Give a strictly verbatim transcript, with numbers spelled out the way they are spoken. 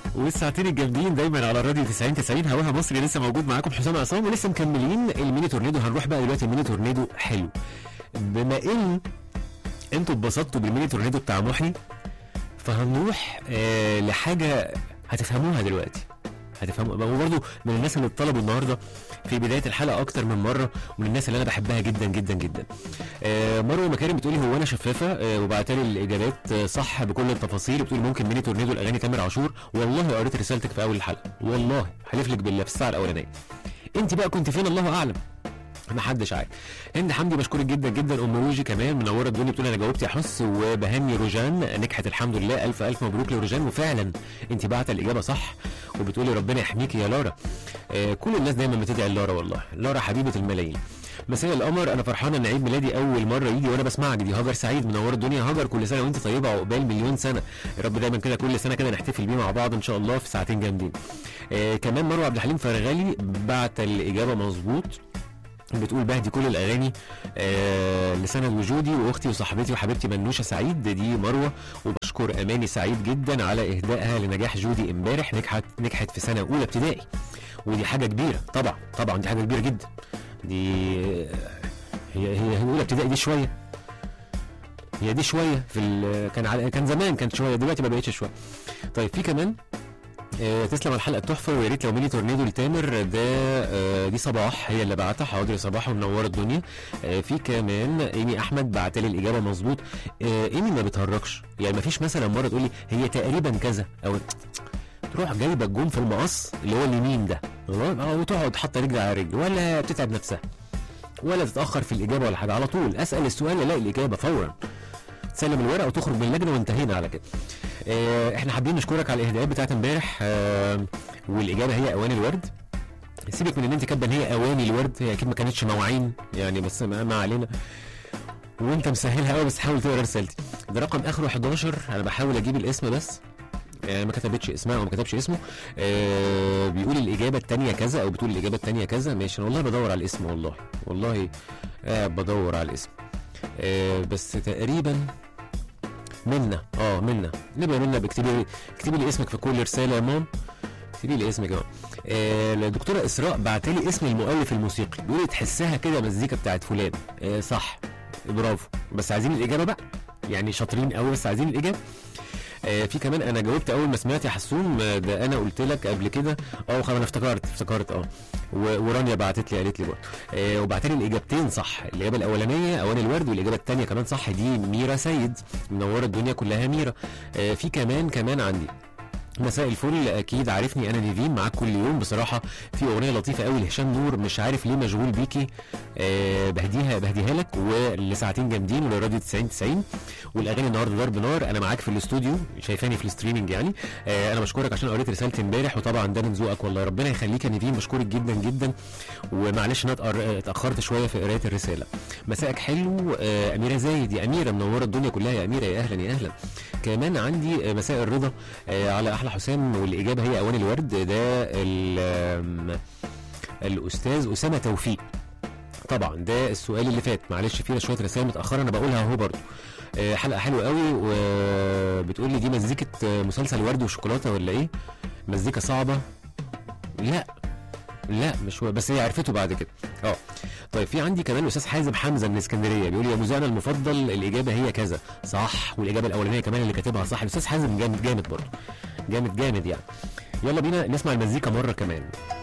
والساعتين الجامدين دايما على الراديو تسعين تسعين هواها مصري. لسه موجود معاكم حسام عصام ولسه مكملين الميني تورنيدو. هنروح بقى دلوقتي الميني تورنيدو حلو. بما ان انتوا اتبسطتوا بالميني تورنيدو بتاع محي، فهنروح آه لحاجه هتفهموها دلوقتي. هتفهموا وبرده من الناس اللي اتطلبوا النهارده في بدايه الحلقه اكتر من مره، ومن الناس اللي انا بحبها جدا جدا جدا. آه مروه مكارم بتقولي هو انا شفافه، آه وبعتلي الاجابات آه صح بكل التفاصيل. بتقولي ممكن ميني تورنيدو الاغاني تامر عاشور. والله قريت رسالتك في اول الحلقه، والله حلف لك بالله في الساعه الاولانيه. انت بقى كنت فين؟ الله اعلم، ما حدش عارف. هند حمدي بشكرك جدا جدا. ام روجي كمان منوره الدنيا بتقول انا جاوبت يا حس. وبهني روجان نجحت الحمد لله، الف الف مبروك لروجان. وفعلا انت بعت الاجابه صح، وبتقولي ربنا يحميكي يا لارا. آه كل الناس دايما بتدعي لارا، والله لارا حبيبه الملايين. مساء القمر، انا فرحانه ان عيد ميلادي اول مره يجي وانا بسمعك. دي هاجر سعيد منوره الدنيا. هاجر كل سنه وانت طيبه وعقبال مليون سنه يا رب. دايما كده كل سنه كده نحتفل بيه مع بعض ان شاء الله في ساعتين جامدين. آه كمان مروه عبد الحليم فرغالي بعت الاجابه مظبوط، بتقول بهدي كل الاغاني آه لسند وجودي واختي وصاحبتي وحبيبتي منوشه سعيد. دي مروه. وبشكر اماني سعيد جدا على اهدائها لنجاح جودي امبارح. نجحت نجحت في سنه اولى ابتدائي، ودي حاجه كبيره طبعا طبعا دي حاجه كبيره جدا. دي هي هي هي اولى ابتدائي دي شويه، هي دي شويه في كان على كان زمان كانت شويه، دلوقتي ما بقتش شويه. طيب في كمان آه تسلم الحلقه التحفه، ويا ريت لو ميني تورنيدو لتامر ده. آه دي صباح هي اللي بعتها. حاضر يا صباح ومنوره الدنيا. آه في كمان ايمي احمد بعتلي الاجابه مظبوط. آه ايمي ما بتهرجش، يعني ما فيش مثلا مره تقول لي هي تقريبا كذا، او تروح جايبه الجون في المقص اللي هو اليمين ده وتقعد حاطه رجل على رجل، ولا بتتعب نفسها ولا تتاخر في الاجابه ولا حاجه. على طول اسال السؤال الاقي الاجابه فورا، تسلم الورقه وتخرج من اللجنه وانتهينا على كده. اه احنا حابين نشكرك على الاهداءات بتاعت امبارح. اه والاجابه هي اواني الورد. سيبك من ان انت كاتبه ان هي اواني الورد، هي اكيد ما كانتش مواعين يعني، بس ما علينا. وانت مسهلها قوي، بس حاول تقرا رسالتي. ده رقم اخره حداشر. انا بحاول اجيب الاسم بس آه ما كتبتش اسمها او ما كتبش اسمه. آه بيقول الاجابه الثانيه كذا، او بتقول الاجابه الثانيه كذا. ماشي، انا والله بدور على الاسم، والله والله آه بدور على الاسم. آه بس تقريبا منا اه منا نبقى منا. بكتبي اكتبي لي اسمك في كل رساله يا مام، اكتبي لي اسمك يا مام. آه الدكتوره اسراء بعتلي اسم المؤلف الموسيقي، بيقول تحسها كده مزيكا بتاعت فلان. آه صح، برافو، بس عايزين الاجابه بقى، يعني شاطرين قوي بس عايزين الاجابه. آه في كمان انا جاوبت اول ما سمعت يا حسوم. ده انا قلت لك قبل كده. اه خلاص انا افتكرت افتكرت اه ورانيا بعتت لي قالت لي برضه. آه وبعت لي الاجابتين صح. الاجابه الاولانيه اواني الورد، والاجابه الثانيه كمان صح. دي ميرا سيد منوره الدنيا كلها ميرا. آه في كمان كمان عندي مساء الفل، اكيد عارفني انا نيفين معاك كل يوم. بصراحه في اغنيه لطيفه قوي لهشام نور، مش عارف ليه مشغول بيكي. آه بهديها بهديها لك ولساعتين جامدين ولراديو تسعين تسعين. والاغاني النهارده ضرب نار. انا معاك في الاستوديو، شايفاني في الستريمنج يعني. آه انا بشكرك عشان قريت رسالتي امبارح، وطبعا ده من ذوقك والله. ربنا يخليك يا نيفين، بشكرك جدا جدا. ومعلش انا اتاخرت شويه في قرايه الرساله. مساءك حلو. آه اميره زايد، يا اميره منوره الدنيا كلها يا اميره، يا اهلا يا اهلا. كمان عندي مساء الرضا آه على احلى حسام، والاجابه هي اواني الورد. ده الاستاذ اسامه توفيق. طبعا ده السؤال اللي فات، معلش فينا شويه رسائل متاخره انا بقولها اهو برضه. آه حلقه حلوه قوي. وبتقول لي دي مزيكه مسلسل ورد وشوكولاته ولا ايه؟ مزيكا صعبه؟ لا لا مش هو، بس هي عرفته بعد كده. اه طيب في عندي كمان الاستاذ حازم حمزه من اسكندريه، بيقول يا مذيعنا المفضل الاجابه هي كذا صح. والاجابه الاولانيه كمان اللي كاتبها صح. الاستاذ حازم جامد جامد برضه، جامد جامد يعني. يلا بينا نسمع المزيكا مره كمان.